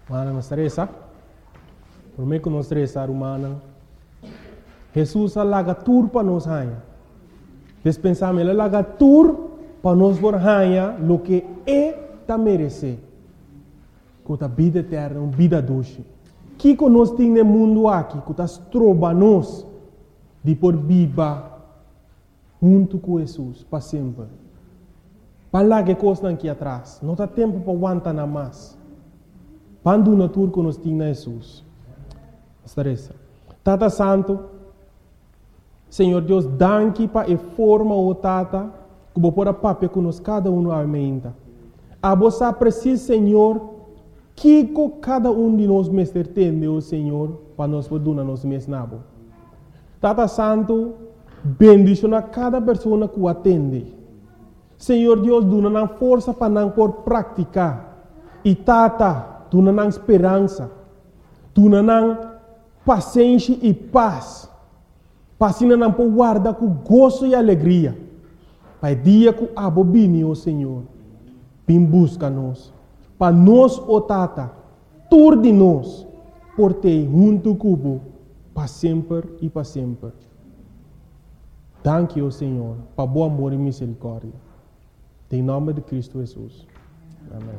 Mana não estressa. Por mim que não estressa, humana. Jesus alaga tur para nós raia. Despensamos ele alaga tur para nós por raia lo que é ta merece. Com a vida eterna, uma vida doce. Que nós temos no mundo aqui, que está trova nós de por viva junto com Jesus para sempre. Para lá que coisa aqui atrás, não tem tempo para aguentar nada mais. Quando na tour que nós temos na Jesus. Estressa. Tata Santo, Senhor Deus, danke para a forma o Tata, que vou pôr a papel que nós cada um aumenta. A você precisa, Senhor, que cada um de nós mestre tem, o Senhor, para nós poder nos mesmos nabo. Tata Santo, bendicionar cada pessoa que o atende. Senhor Deus, dá força para não por praticar. E Tata, dá esperança. Dá paciência e paz. Para não por guardar com gozo e alegria. Para o dia que a bobine, o Senhor, vem busca nós. Para nós, o Tata, tudo de nós, por ter junto com para sempre e para sempre. Danke, o Senhor, para bom amor e misericórdia. Em nome de Cristo Jesus. Amém.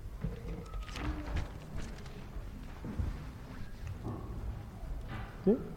Sim?